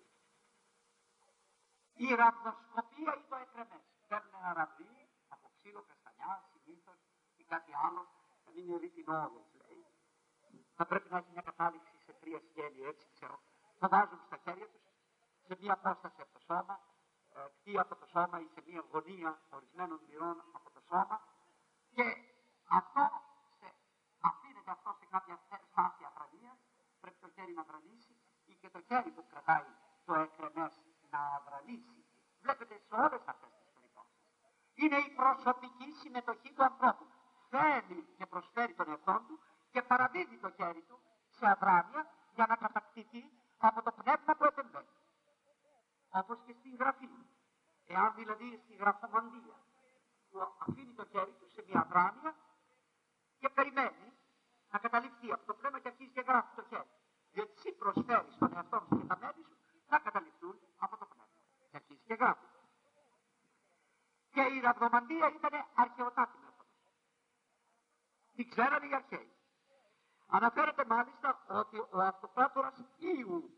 Η ραβδοσκοπία ή το εκκρεμές. Παίρνουν ένα ραβδί από ξύλο, καστανιά, συνήθως ή κάτι άλλο, να μην είναι ρητινόδες, λέει. Θα πρέπει να έχει μια κατάληξη σε τρία σκέλη, έτσι ξέρω. Το βάζουν στα χέρια τους, σε μια απόσταση από το σώμα, κτή από το σώμα ή σε μια γωνία ορισμένων μοιρών από το σώμα και αυτό σε, αφήνεται αυτό σε κάποια στάση αδρανίας, πρέπει το χέρι να αδρανήσει ή και το χέρι που κρατάει το εκκρεμές να αδρανήσει. Βλέπετε σε όλες αυτές τις περιπτώσεις. Είναι η προσωπική συμμετοχή του ανθρώπου. Θέλει και προσφέρει τον εαυτό του και παραδίδει το χέρι του σε αδράνεια για να κατακτηθεί από το πνεύμα που επεμβαίνει. Όπως και στη γραφή. Εάν δηλαδή στη γραφομαντία που αφήνει το χέρι του σε μια αδράνεια και περιμένει να καταληφθεί από το πνεύμα και αρχίζει και γράφει το χέρι. Διότι εσύ προσφέρεις στον εαυτό σου και τα μέλη σου να καταληφθούν από το πνεύμα. Και αρχίζει και γράφει. Και η ραβδομαντία ήταν αρχαιοτάτη μέθοδος. Την ξέρανε οι αρχαίοι. Αναφέρεται μάλιστα ότι ο αυτοκράτορας Ιου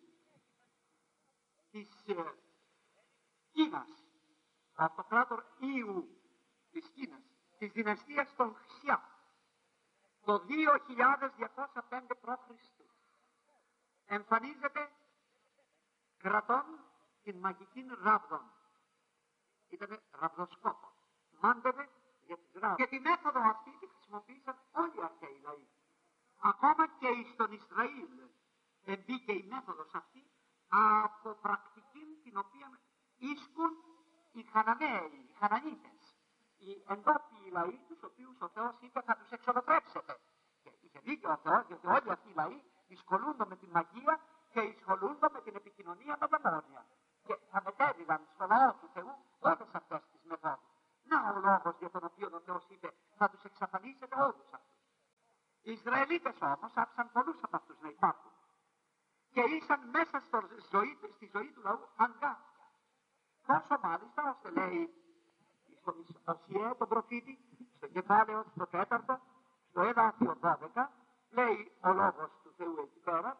της ε, Κίνας, ο αυτοκράτορ Ιου της Κίνας, της δυναστείας των Χσιά, το δύο χιλιάδες διακόσια πέντε π.Χ. εμφανίζεται κρατών την μαγική ράβδον. Ήτανε ραβδοσκόπο. Μάντευε για τις ράβδες. Και τη μέθοδο αυτή τη χρησιμοποίησαν όλοι οι αρχαίοι λαοί. Ακόμα και στον Ισραήλ μπήκε η μέθοδος αυτή από πρακτική την οποία ίσκουν οι Χαναναίοι, οι Χανανίτες, οι εντόπιοι λαοί τους οποίους ο Θεός είπε θα τους εξολοτρέψετε. Και είχε δίκιο ο Θεός, γιατί όλοι αυτοί οι λαοί ασχολούνται με τη μαγεία και ασχολούνται με την επικοινωνία με δαιμόνια. Και θα μετέβηγαν στο λαό του Θεού όλες αυτές τις μεθόδους. Να ο λόγος για τον οποίο ο Θεός είπε θα τους εξαφανίσετε όλους αυτούς. Οι Ισραηλίτες όμως άφησαν πολλούς από αυτούς να υπάρχουν και ήσαν μέσα στο ζωή, στη ζωή του λαού αγκάθια. Τόσο μάλιστα ώστε λέει στον Οσιέ τον προφήτη, στο κεφάλαιο στο τέταρτο, στο εδάφιο δώδεκα, λέει ο λόγος του Θεού εκεί πέρα,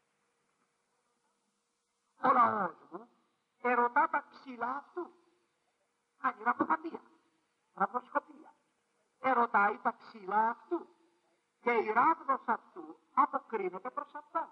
ο λαός μου ερωτά τα ξύλα αυτού. Κάνει ραποδατία, ραπροσκοπία. Ερωτάει τα ξύλα αυτού και η ράβδος αυτού αποκρίνεται προς αυτόν.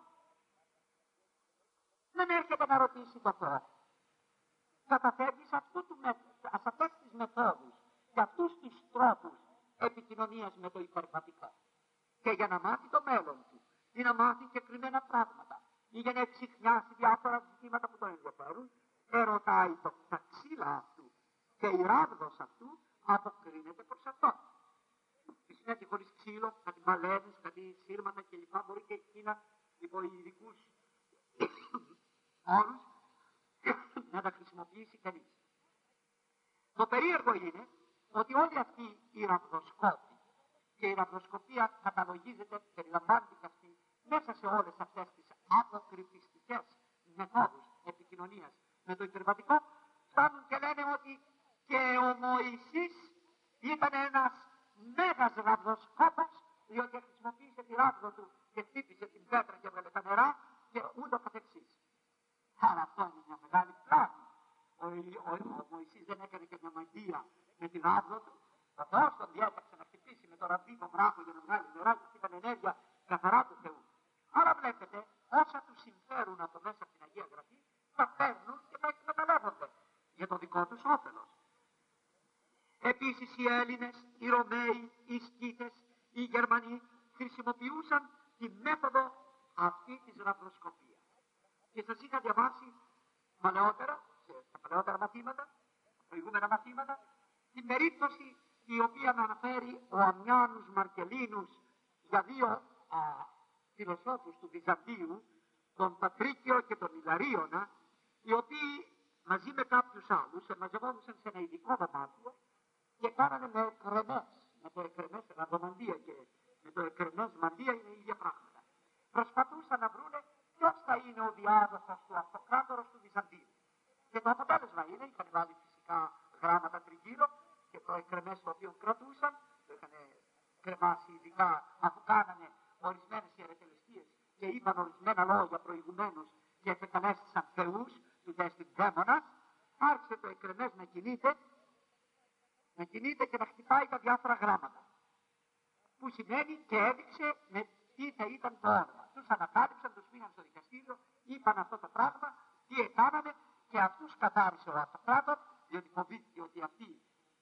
Δεν έρχεται να ρωτήσει το Θεό. Καταφέρνει σε, σε αυτές τις μεθόδους και αυτούς τους τρόπους επικοινωνίας με το υπερβατικό. Και για να μάθει το μέλλον του ή να μάθει συγκεκριμένα πράγματα ή για να εξηχνιάσει διάφορα ζητήματα που τον ενδιαφέρουν, ερωτάει το, τα ξύλα αυτού και η ράβδος αυτού αποκρίνεται προς αυτό. Φυσικά και χωρίς ξύλο, κάτι μαλένες, κάτι σύρματα κλπ. Μπορεί και εκείνα υπό ειδικούς όρους να τα χρησιμοποιήσει κανείς. Το περίεργο είναι ότι όλοι αυτοί οι ραβδοσκόποι και η ραβδοσκοπία καταλογίζεται, περιλαμβάνεται και αυτή μέσα σε όλες αυτές τις αποκρυπιστικές μεθόδους επικοινωνίας με το υπερβατικό, φτάνουν και λένε ότι και ο Μωυσής ήταν ένας μέγας ραβδοσκόπος, διότι χρησιμοποίησε τη ράβδο του και χτύπησε την πέτρα και έβγαλε τα νερά και ούτω καθεξής. Άρα αυτό είναι μια μεγάλη πλάνη. Ο, ο, ο, ο Μωυσής δεν έκανε και μια μαγεία με την ράβδο του. Ο Θεός τον διέταξε να χτυπήσει με το ραβδί τον βράχο για να βγάλει νερά και αυτή ήταν ενέργεια καθαρά του Θεού. Άρα βλέπετε, όσα του συμφέρουν από μέσα από την Αγία Γραφή, τα παίρνουν και τα εκμεταλλεύονται για το δικό τους όφελος. Επίσης οι Έλληνες, οι Ρωμαίοι, οι Σκύθες, οι Γερμανοί χρησιμοποιούσαν τη μέθοδο αυτή της ραβδοσκοπίας. Και σας είχα διαβάσει παλαιότερα, στα παλαιότερα μαθήματα, προηγούμενα μαθήματα, την περίπτωση η οποία αναφέρει ο Αμιάνους Μαρκελίνους για δύο α, φιλοσόφους του Βυζαντίου, τον Πατρίκιο και τον Ιλαρίωνα, οι οποίοι μαζί με κάποιους άλλους μαζευόντουσαν σε ένα ειδικό δωμάτιο και κάνανε με εκρεμές, με το εκρεμές ραβδομαντία και με το εκρεμές μαντία είναι ίδια πράγματα. Προσπαθούσαν να βρούνε ποιος θα είναι ο διάδοχος του αυτοκράτορος του Βυζαντίου. Και το αποτέλεσμα είναι, είχαν βάλει φυσικά γράμματα τριγύρω και το εκρεμές το οποίο κρατούσαν, το είχαν κρεμάσει ειδικά αφού κάνανε ορισμένες ιερετελεστίες και είπαν ορισμένα λόγια προηγουμένως και επεκαλέστησαν θεούς, του τέστην δαίμονας, άρχισε το εκρεμές να κινείται, να κινείται και να χτυπάει τα διάφορα γράμματα. Που σημαίνει και έδειξε με τι θα ήταν το όνομα. Τους ανακάλυψαν, τους πήγαν στο δικαστήριο, είπαν αυτό το πράγμα, τι έκανανε και αυτούς καθάρισε ο αυτοκράτορ, διότι φοβήθηκε ότι αυτοί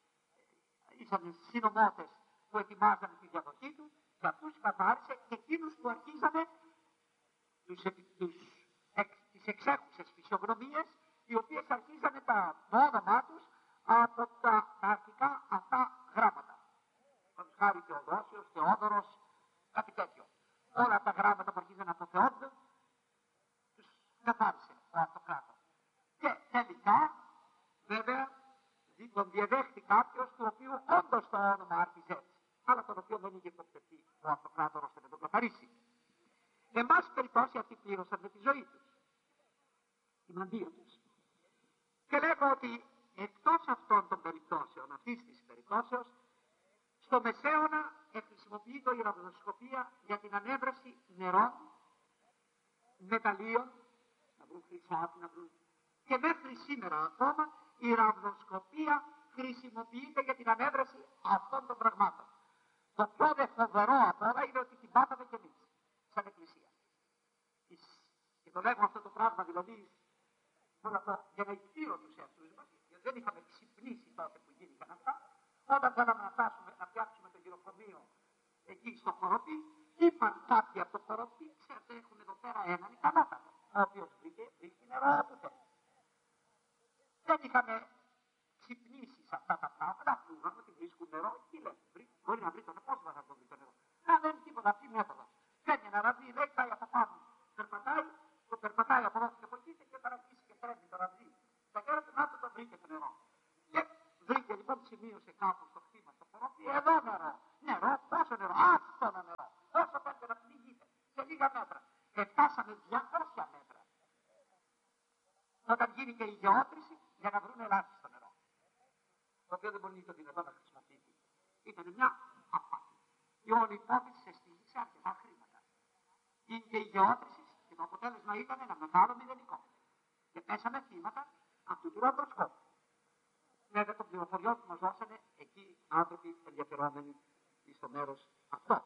ήσαν συνομότες που ετοιμάζανε τη διαδοχή του, και αυτούς καθάρισε και εκείνους που αρχίζανε τους, τους, εξ, τις εξέχουσες φυσιογνωμίες, οι οποίες αρχίζανε τα, το όνομά τους από τα, τα αρχικά αυτά γράμματα. Τον χάρη Θεοδόσιος, Θεόδωρος, κάτι τέτοιο. Όλα τα γράμματα που αρχίζανε από Θεόδωρο, τους καθάρισε ο αυτοκράτορ. Και τελικά, βέβαια, τον διαδέχτη κάποιος του οποίου όντως το όνομα άρχιζε έτσι, αλλά τον οποίο δεν είχε υποπτευτεί ο αυτοκράτορ ώστε να τον καθαρίσει. Εν πάση περιπτώσει αυτοί πλήρωσαν με τη ζωή τους, τη μαντία τους. Και λέγω ότι εκτός αυτών των περιπτώσεων, αυτής της περιπτώσεως, στο Μεσαίωνα χρησιμοποιείται η ραβδοσκοπία για την ανέβραση νερών, μεταλλίων, να βρουν χρυσάφι, να βρουν... Και μέχρι σήμερα ακόμα η ραβδοσκοπία χρησιμοποιείται για την ανέβραση αυτών των πραγμάτων. Το πιο δε φοβερό από όλα είναι ότι την πάθαμε κι εμείς, σαν εκκλησία. Και το λέγω αυτό το πράγμα δηλαδή, για να εκτείρω τους εαυτούς μας, γιατί δεν είχαμε ξυπνήσει τότε που γίνηκαν αυτά. Όταν θέλαμε να φτάσουμε να φτιάξουμε το γυροκομείο εκεί στο Κοροπή, είπαν κάποιοι από το Κοροπή, ξέρετε, έχουν εδώ πέρα έναν ικανότατο, ο οποίος βρήκε, βρήκε νερό όπου θέλει. Δεν είχαμε ξυπνήσει σε αυτά τα πράγματα, ακούγαμε ότι βρίσκουν νερό, τι λένε, μπορεί να βρει το νερό, πώς θα το βρει το νερό. Να δεν είναι τίποτα αυτή η μέθοδος. Παίρνει ένα ραβδί, λέει, πάει από πάνω, περπατάει, το περπατάει από εδώ και από εκεί και όταν αρχίσει και τρέμει το ραβδί. Τα κέρδη, να το βρήκε το νερό. Και βρήκε λοιπόν, σημείωσε κάπου στο χτήμα στο Κοροπή, εδώ νερό. Νερό, πόσο νερό, άστο νερό. περνάνε διακόσια μέτρα όταν γίνει και η γεώτρηση για να βρουν ελάχιστο νερό. Το οποίο δεν μπορεί το δυνατό να χρησιμοποιηθεί. Ήταν μια απάτη. Η όλη υπόθεση σε στήριξε αρκετά χρήματα. Είναι και η γεώτρηση και το αποτέλεσμα ήταν ένα μεγάλο μηδενικό. Και πέσαμε θύματα αυτού του ραδιοσκόπου. Βέβαια των πληροφοριών που μας δώσανε εκεί άνθρωποι ενδιαφερόμενοι στο μέρος αυτό.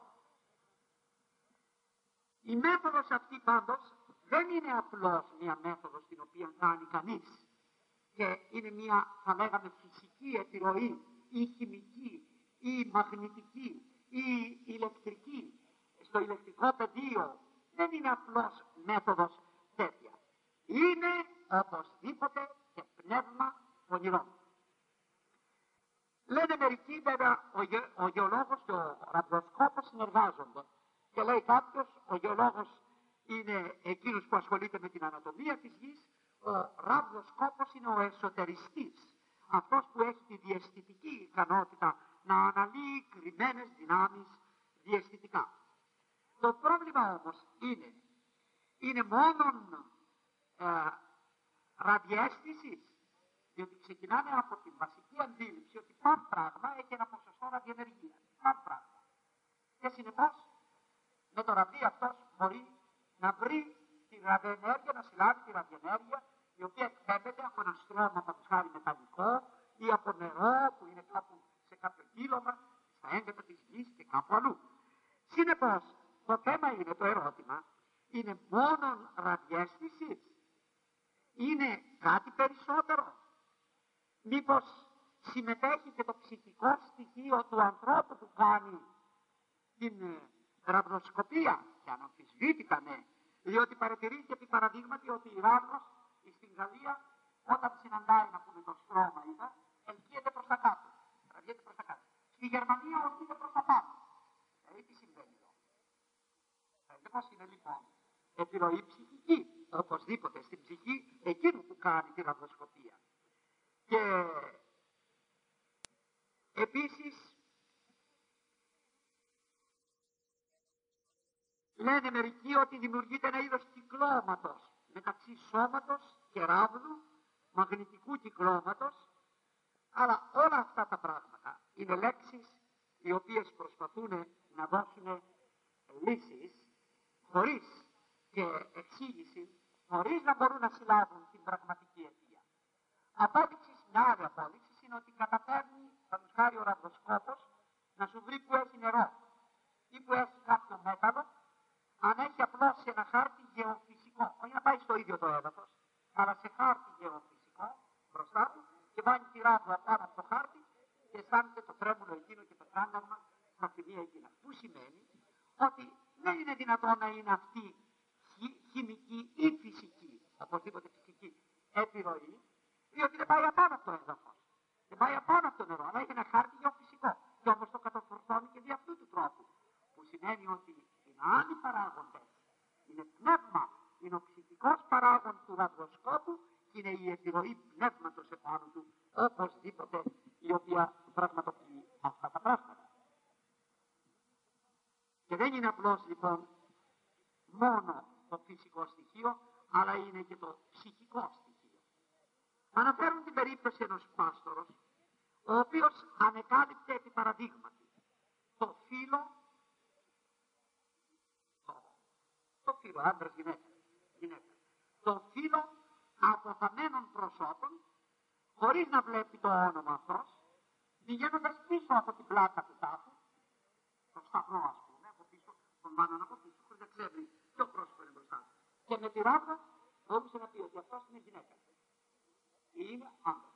Η μέθοδος αυτή πάντως δεν είναι απλώς μια μέθοδος την οποία κάνει κανείς και είναι μια, θα λέγαμε, φυσική επιρροή ή χημική ή μαγνητική ή ηλεκτρική στο ηλεκτρικό πεδίο. Δεν είναι απλώς μέθοδος τέτοια. Είναι οπωσδήποτε και πνεύμα ονειρών. Λένε μερικοί, βέβαια, ο, γε, ο γεωλόγος και ο ραδιοσκόπος συνεργάζονται. Και λέει κάποιος, ο γεωλόγος είναι εκείνος που ασχολείται με την ανατομία της γης, ο ραδιοσκόπος είναι ο εσωτεριστής, αυτός που έχει τη διαισθητική ικανότητα να αναλύει κρυμμένες δυνάμεις διαισθητικά. Το πρόβλημα όμως είναι, είναι μόνον ε, ραδιαίσθησης, διότι ξεκινάμε από την βασική αντίληψη ότι κάθε πράγμα έχει ένα ποσοστό ραδιενεργία. Κάθε πράγμα. Και συνεπώς με το ραβδί αυτός μπορεί να βρει τη ραδιενέργεια, να συλλάβει τη ραδιενέργεια, η οποία εκπέμπεται από ένα στρώμα, από χάρη μεταλλικό, ή από νερό που είναι κάπου σε κάποιο κύλωμα, στα έγκατα της γης και κάπου αλλού. Συνεπώς, το θέμα είναι, το ερώτημα, είναι μόνον ραδιαίσθηση, είναι κάτι περισσότερο. Μήπως συμμετέχει και το ψυχικό στοιχείο του ανθρώπου που κάνει την ραυροσκοπία, και αναμφισβήτητα ναι, διότι παρατηρείται επί παραδείγματι ότι η ράβρος στην Γαλλία όταν συναντάει, να πούμε, το στρώμα είδα, ελκύεται προς τα κάτω, τραβιέται προς τα κάτω. Στη Γερμανία οδηγείται προς τα πάνω. Δηλαδή τι συμβαίνει εδώ. Δηλαδή πώς είναι λοιπόν επιρροή ψυχική, οπωσδήποτε στην ψυχή εκείνου που κάνει τη ραυροσκοπία. Και επίσης λένε μερικοί ότι δημιουργείται ένα είδος κυκλώματος μεταξύ σώματος και ράβδου, μαγνητικού κυκλώματος, αλλά όλα αυτά τα πράγματα είναι λέξεις οι οποίες προσπαθούν να δώσουν λύσεις χωρίς και εξήγηση, χωρίς να μπορούν να συλλάβουν την πραγματική αιτία. Απόδειξη, μια άλλη απόδειξη είναι ότι καταφέρνει, θα τους χάρει ο ραυροσκόπος, να σου βρει που έχει νερό ή που έχει κάποιο μέταλλο, αν έχει απλώς σε ένα χάρτη γεωφυσικό, όχι να πάει στο ίδιο το έδαφος, αλλά σε χάρτη γεωφυσικό μπροστά του και βάλει τη ράβδα πάνω από το χάρτη και αισθάνεται το τρέμουλο εκείνο και το τράνταγμα στα σημεία εκείνα. Που σημαίνει ότι δεν είναι δυνατόν να είναι αυτή χημική ή φυσική, οπωσδήποτε φυσική επιρροή, διότι δεν πάει απάνω από το έδαφος. Δεν πάει απάνω από το νερό, αλλά έχει ένα χάρτη γεωφυσικό. Και όμως το καταφορτώνει και δι' αυτού του τρόπου. Που σημαίνει ότι είναι άλλοι παράγοντες. Είναι πνεύμα, είναι ο ψυχικός παράγον του ραδιοσκόπου και είναι η επιρροή πνεύματος επάνω του, οπωσδήποτε, η οποία πραγματοποιεί αυτά τα πράγματα. Και δεν είναι απλώς λοιπόν μόνο το φυσικό στοιχείο, αλλά είναι και το ψυχικό στοιχείο. Αναφέρουν την περίπτωση ενός πάστορος, ο οποίος ανεκάλυπτε επί παραδείγματι το φύλλο, το, το φύλλο, άντρας, γυναίκα, γυναίκα, το φύλλο αποθαμένων προσώπων, χωρίς να βλέπει το όνομα αυτός, πηγαίνοντας πίσω από την πλάτα του τάφου, το σταυρό ας πούμε, από πίσω, τον μάναν από πίσω, χωρίς να ξέρει ποιο πρόσωπο είναι μπροστά του. Και με τη ράβδα μπορούσε να πει ότι αυτός είναι γυναίκα. Είναι άντρας.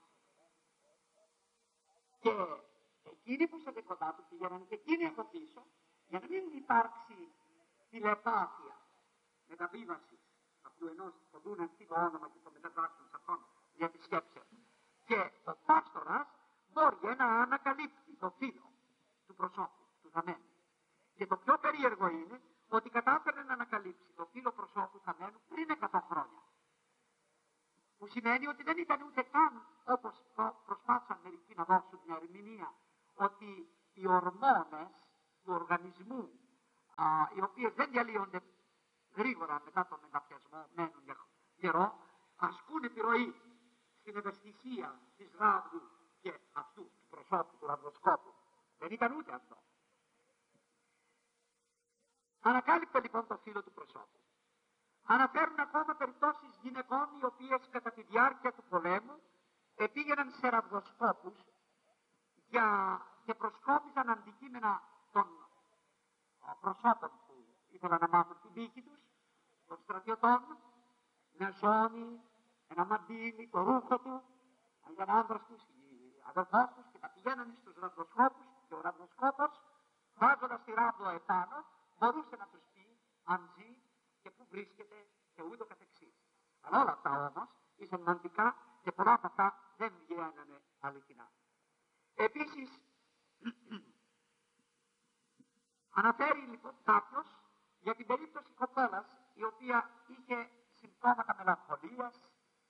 Και εκείνοι που σε κοντά του πηγαίνανε και εκείνοι από πίσω, για να μην υπάρξει τηλεπάθεια μεταβίβαση από του ενός που δουν αυτή το όνομα και το μεταβάσουν σε αυτόν για τη σκέψη. Και ο πάστορας μπορεί να ανακαλύπτει το φύλλο του προσώπου, του θαμένου. Και το πιο περίεργο είναι ότι κατάφερε να ανακαλύψει το φύλλο προσώπου θαμένου πριν εκατό χρόνια. Που σημαίνει ότι δεν ήταν ούτε καν, όπως προσπάθησαν μερικοί να δώσουν μια ερμηνεία, ότι οι ορμόνες του οργανισμού, α, οι οποίες δεν διαλύονται γρήγορα μετά τον μεταπιασμό, μένουν για καιρό, ασκούν επιρροή στην ευαισθησία της ράβδου και αυτού του προσώπου, του ραβδοσκόπου. Δεν ήταν ούτε αυτό. Ανακάλυπτε λοιπόν το φύλλο του προσώπου. Αναφέρουν ακόμα περιπτώσεις γυναικών οι οποίες κατά τη διάρκεια του πολέμου επήγαιναν σε ραβδοσκόπους για... και προσκόπιζαν αντικείμενα των προσώπων που ήθελαν να μάθουν την τύχη τους, των στρατιωτών, μια ζώνη, ένα μαντίλι, το ρούχο του, ήταν άνδρας τους, οι αδερφός τους, και τα πηγαίνανε στους ραβδοσκόπους και ο ραβδοσκόπος, βάζοντας τη ράβδο επάνω, μπορούσε να τους πει αν ζει και πού βρίσκεται και ούτω καθεξής. Αλλά όλα αυτά όμως ήταν σημαντικά και πολλά από αυτά δεν βγαίνανε αληθινά. Επίσης, αναφέρει λοιπόν κάποιος για την περίπτωση κοπέλας η οποία είχε συμπτώματα μελαγχολίας,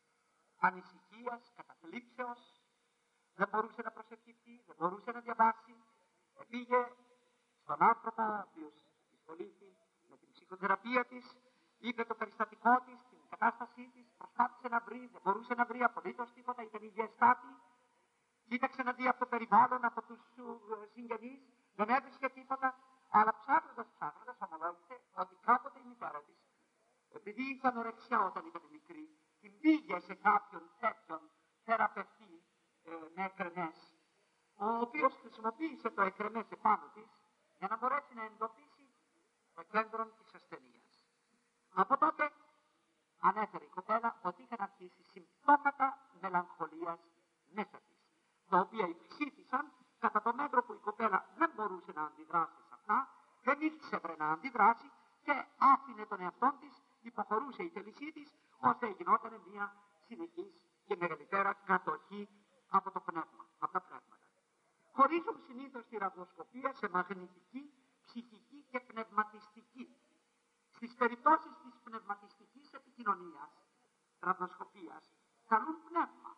ανησυχίας, καταθλίψεως, δεν μπορούσε να προσευχηθεί, δεν μπορούσε να διαβάσει, πήγε στον άνθρωπο ο οποίος ασχολήθη με την ψυχοθεραπεία της, είπε το περιστατικό της, την κατάστασή της, προσπάθησε να βρει, δεν μπορούσε να βρει απολύτως τίποτα, ήταν υγιεστάτη, κοίταξε να δει από το περιβάλλον, από τους συγγενείς, δεν έβρισκε τίποτα, αλλά ψάχνοντας, ψάχνοντας, ομολόγησε ότι κάποτε η μητέρα της, επειδή ήταν ορεξιά όταν ήταν μικρή, την πήγε σε κάποιον τέτοιον θεραπευτή ε, με εκρεμές, ο οποίος χρησιμοποίησε το εκρεμές επάνω της για να μπορέσει να εντοπίσει το κέντρο της ασθενείας. Από τότε ανέφερε η κοπέλα ότι είχαν αρχίσει συμπτώματα μελαγχολίας μέσα της, τα οποία υψήθησαν κατά το μέτρο που η κοπέλα δεν μπορούσε να αντιδράσει σε αυτά, δεν ήξερε να αντιδράσει και άφηνε τον εαυτό της, υποχωρούσε η θέλησή της, ώστε γινόταν μια συνεχής και μεγαλύτερα κατοχή από το πνεύμα, από τα πνεύματα. Χωρίζουν συνήθως τη ραβδοσκοπία σε μαγνητική, ψυχική και πνευματιστική. Στις περιπτώσεις της πνευματιστικής επικοινωνίας, ραβδοσκοπίας, καλούν πνεύμα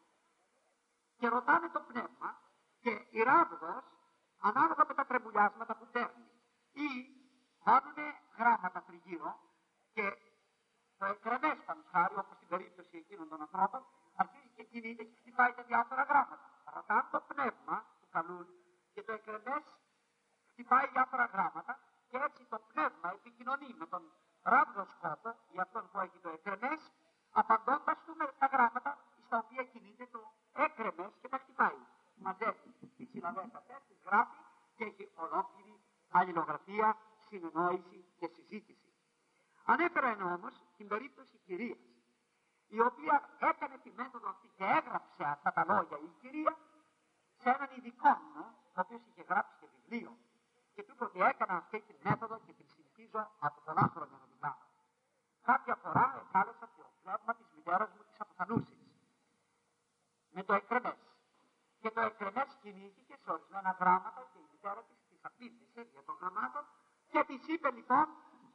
και ρωτάνε το πνεύμα και η ράβδος ανάλογα με τα τρεμουλιάσματα που παίρνει ή βάζουν γράμματα τριγύρω και το εκρεμές πανσχάρι, όπως στην περίπτωση εκείνων των ανθρώπων, αρχίζει και κινείται και χτυπάει τα διάφορα γράμματα. Ρωτάνε το πνεύμα που καλούν και το εκρεμές χτυπάει διάφορα γράμματα και έτσι το πνεύμα επικοινωνεί με τον ραβδοσκόπο, για αυτόν που έχει το εκρεμές, απαντώντας του με τα γράμματα στα οποία κινείται το έκρεμες και τα χτυπάει. Μαζεύει τις συλλαβές αυτές, τις γράφει και έχει ολόκληρη αλληλογραφία, συνεννόηση και συζήτηση. Ανέφερα όμως την περίπτωση κυρίας, η οποία έκανε τη μέθοδο αυτή και έγραψε αυτά τα λόγια η κυρία σε έναν ειδικό, ο οποίος είχε γράψει και βιβλίο. Και του είπε ότι έκανα αυτή τη μέθοδο και την συνηθίζω από πολλά χρόνια να την κάνω. Κάποια φορά εκάλεσα το πνεύμα της μητέρας μου της αποθανούσης με το εκρεμές. Και το εκρεμές κινήθηκε σε ορισμένα γράμματα και η μητέρα της της απήντησε για των γραμμάτων και της είπε λοιπόν,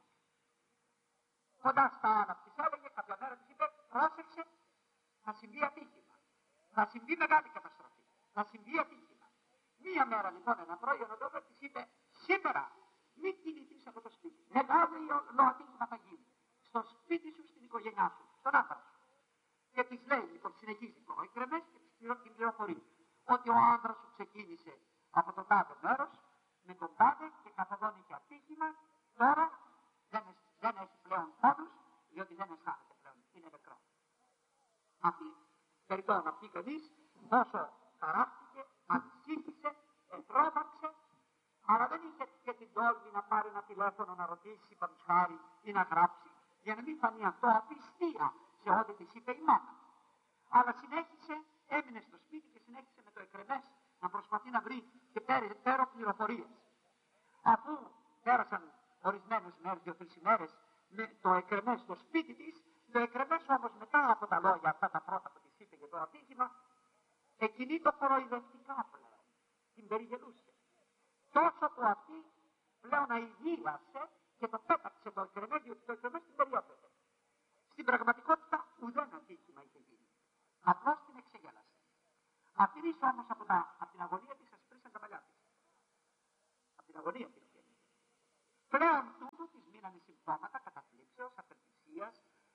κοντά στα άλλα της έλεγε, κάποια μέρα της είπε, πρόσεξε, θα συμβεί ατύχημα. Θα συμβεί μεγάλη καταστροφή. Θα συμβεί ατύχημα. Μία μέρα λοιπόν ένα πρωί ο νοδόβερ της είπε, σήμερα μην κινηθείς από το σπίτι. Μεγάλο ατύχημα θα γίνει. Στο σπίτι σου, στην οικογένειά σου, στον άντρα σου. Και της λέει, λοιπόν, συνεχίζει το εκρεμές και την πληροφορεί ότι ο άντρας σου ξεκίνησε από το τάδε μέρος με τον τάδε και καθοδόν είχε ατύχημα, τώρα δεν, δεν έχει πλέον πόνους, διότι δεν αισθάνεται πλέον, είναι νεκρό. Αυτή, περιττώ να πει κανείς, όσο χαράχτηκε, ανησύχησε, ετρώμαξε, αλλά δεν είχε και την τόλμη να πάρει ένα τηλέφωνο να ρωτήσει πανσχάρι ή να γράψει, για να μην φανεί αυτό απιστία σε ό,τι της είπε η μάνα. Αλλά συνέχισε, έμεινε στο σπίτι και συνέχισε με το εκρεμές να προσπαθεί να βρει και πέρα πληροφορίες. Αφού πέρασαν ορισμένες μέρες, δύο-τρεις ημέρες, με το εκρεμές στο σπίτι της, το εκρεμές όμως μετά από τα λόγια αυτά τα πρώτα που της είπε για το ατύχημα, εκείνη το κοροϊδευτικά πλέον, την περιγελούσε. Τόσο που αυτή πλέον αηδίασε και το πέταξε το εκρεμές, διότι το εκρεμές την περιόπευε. Στην πραγματικότητα ουδέν ατύχημα είχε γίνει. Απλώς την εξεγέλασε. Αυτή όμως από, από την αγωνία της ασπρίσαν τα μαλλιά της. Από την αγωνία της βγαίνει. Πλέον τούτο της μείνανε συμπτώματα καταθλίψεως,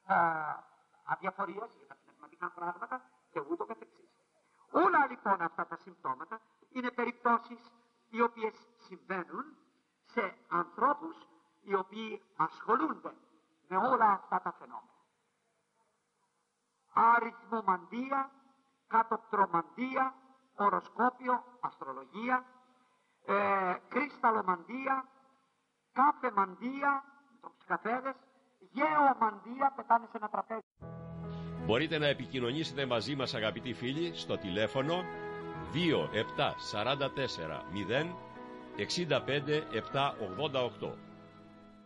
αδιαφορίας για τα πνευματικά πράγματα και ούτω καθεξής. Όλα λοιπόν αυτά τα συμπτώματα είναι περιπτώσεις οι οποίες συμβαίνουν σε ανθρώπους οι οποίοι ασχολούνται με όλα αυτά τα φαινόμενα. Αριθμομαντία, κατοπτρομαντία, οροσκόπιο, αστρολογία, ε, κρυσταλλομαντία, καφεμαντία, τους καφέδες, γεωμαντία, πετάνε σε ένα τραπέζι. Μπορείτε να επικοινωνήσετε μαζί μας, αγαπητοί φίλοι, στο τηλέφωνο δύο επτά τέσσερα τέσσερα μηδέν έξι πέντε επτά ογδόντα οκτώ.